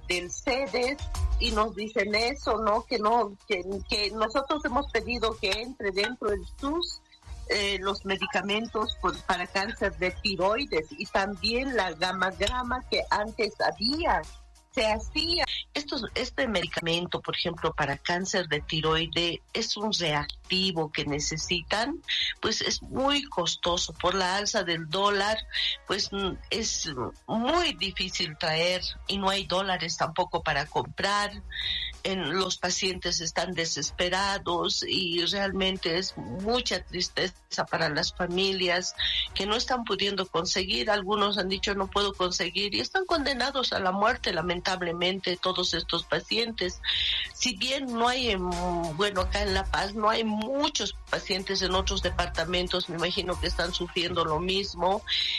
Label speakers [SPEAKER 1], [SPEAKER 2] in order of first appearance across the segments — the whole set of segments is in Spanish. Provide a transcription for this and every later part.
[SPEAKER 1] del CEDES y nos dicen eso, ¿no? Que nosotros hemos pedido que entre dentro del SUS los medicamentos para cáncer de tiroides y también la gamagrama que antes se hacía. Este medicamento, por ejemplo, para cáncer de tiroide, es un reactivo que necesitan, pues es muy costoso. Por la alza del dólar, pues es muy difícil traer y no hay dólares tampoco para comprar. Los pacientes están desesperados y realmente es mucha tristeza para las familias que no están pudiendo conseguir. Algunos han dicho no puedo conseguir y están condenados a la muerte, lamentablemente, todos estos pacientes. Si bien no hay, acá en La Paz no hay muchos pacientes, en otros departamentos me imagino que están sufriendo lo mismo,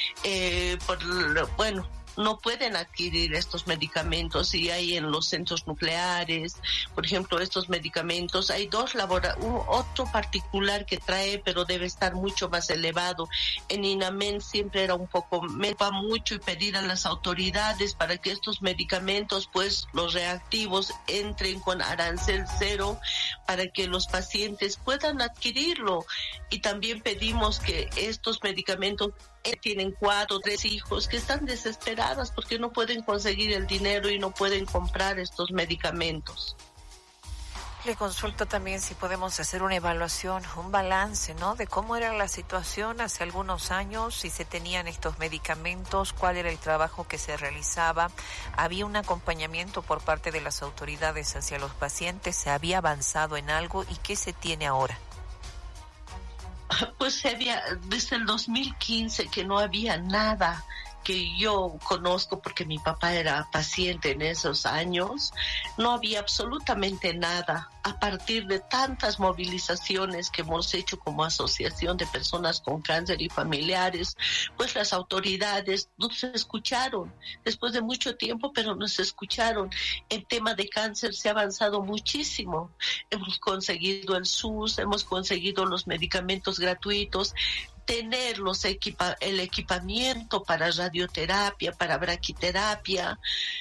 [SPEAKER 1] no pueden adquirir estos medicamentos y hay en los centros nucleares, por ejemplo, estos medicamentos, hay otro particular que trae, pero debe estar mucho más elevado. En INAMEN siempre era me va mucho y pedir a las autoridades para que estos medicamentos, pues los reactivos, entren con arancel cero para que los pacientes puedan adquirirlo. Y también pedimos que estos medicamentos tienen 4 o 3 hijos que están desesperadas porque no pueden conseguir el dinero y no pueden comprar estos medicamentos.
[SPEAKER 2] Le consulto también si podemos hacer una evaluación, un balance, ¿no? De cómo era la situación hace algunos años, si se tenían estos medicamentos, cuál era el trabajo que se realizaba, había un acompañamiento por parte de las autoridades hacia los pacientes, se había avanzado en algo y qué se tiene ahora.
[SPEAKER 1] Pues desde el 2015 que no había nada que yo conozco porque mi papá era paciente en esos años, no había absolutamente nada. A partir de tantas movilizaciones que hemos hecho como asociación de personas con cáncer y familiares, pues las autoridades nos escucharon después de mucho tiempo, pero nos escucharon. En tema de cáncer se ha avanzado muchísimo. Hemos conseguido el SUS, hemos conseguido los medicamentos gratuitos, tener el equipamiento para radioterapia, para braquiterapia,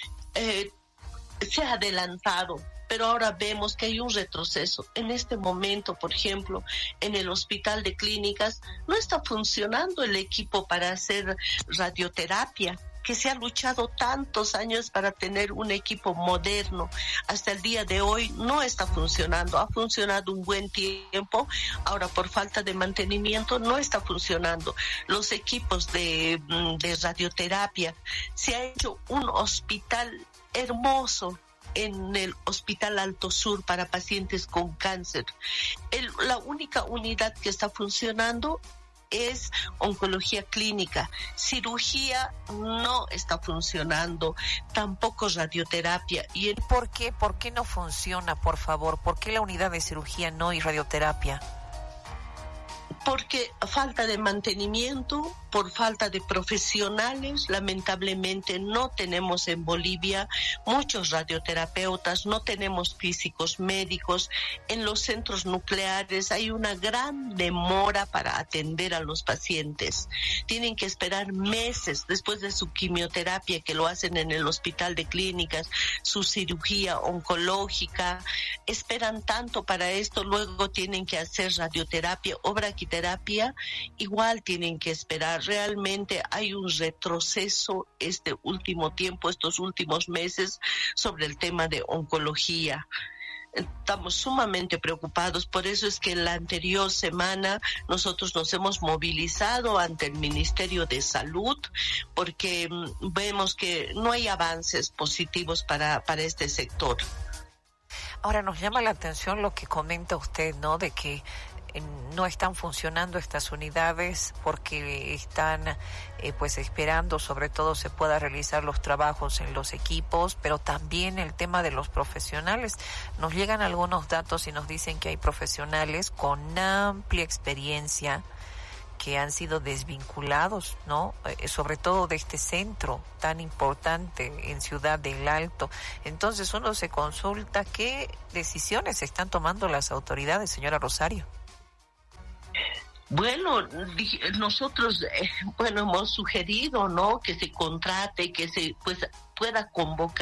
[SPEAKER 1] se ha adelantado, pero ahora vemos que hay un retroceso. En este momento, por ejemplo, en el Hospital de Clínicas no está funcionando el equipo para hacer radioterapia, que se ha luchado tantos años para tener un equipo moderno. Hasta el día de hoy no está funcionando. Ha funcionado un buen tiempo, ahora por falta de mantenimiento no está funcionando. Los equipos de radioterapia, se ha hecho un hospital hermoso en el Hospital Alto Sur para pacientes con cáncer. La única unidad que está funcionando es oncología clínica. Cirugía no está funcionando, tampoco radioterapia.
[SPEAKER 2] ¿Por qué? ¿Por qué no funciona, por favor? ¿Por qué la unidad de cirugía no y radioterapia?
[SPEAKER 1] Porque falta de mantenimiento, por falta de profesionales. Lamentablemente no tenemos en Bolivia muchos radioterapeutas, no tenemos físicos médicos. En los centros nucleares hay una gran demora para atender a los pacientes. Tienen que esperar meses después de su quimioterapia, que lo hacen en el Hospital de Clínicas, su cirugía oncológica. Esperan tanto para esto, luego tienen que hacer radioterapia o braquiterapia, igual tienen que esperar. Realmente hay un retroceso este último tiempo, estos últimos meses, sobre el tema de oncología. Estamos sumamente preocupados, por eso es que la anterior semana nosotros nos hemos movilizado ante el Ministerio de Salud, porque vemos que no hay avances positivos para este sector.
[SPEAKER 2] Ahora nos llama la atención lo que comenta usted, ¿no? De que no están funcionando estas unidades porque están pues esperando, sobre todo, se pueda realizar los trabajos en los equipos, pero también el tema de los profesionales. Nos llegan algunos datos y nos dicen que hay profesionales con amplia experiencia que han sido desvinculados, ¿no? Sobre todo de este centro tan importante en Ciudad del Alto. Entonces uno se consulta qué decisiones están tomando las autoridades, señora Rosario.
[SPEAKER 1] Bueno, nosotros hemos sugerido, ¿no?, que se contrate, que se pueda convocar